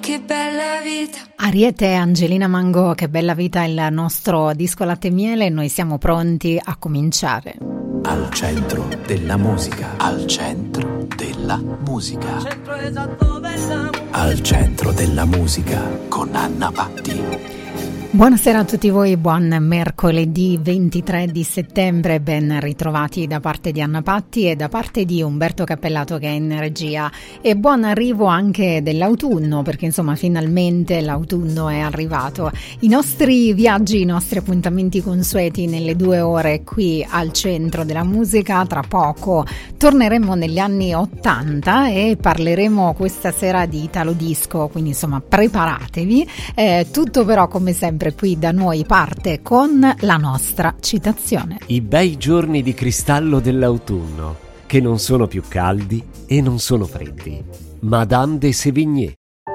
che bella vita. Ariete e Angelina Mango, che bella vita, il nostro disco Latte e Miele, noi siamo pronti a cominciare. Al centro della musica, al centro della musica, al centro della musica con Anna Patti. Buonasera a tutti voi, buon mercoledì 23 di settembre, ben ritrovati da parte di Anna Patti e da parte di Umberto Cappellato che è in regia, e buon arrivo anche dell'autunno, perché insomma finalmente l'autunno è arrivato. I nostri viaggi, i nostri appuntamenti consueti nelle 2 ore qui al centro della musica, tra poco torneremo negli anni 80 e parleremo questa sera di Italo Disco, quindi insomma preparatevi, tutto però come sempre qui da noi parte con la nostra citazione. I bei giorni di cristallo dell'autunno, che non sono più caldi e non sono freddi. Madame de Sévigné.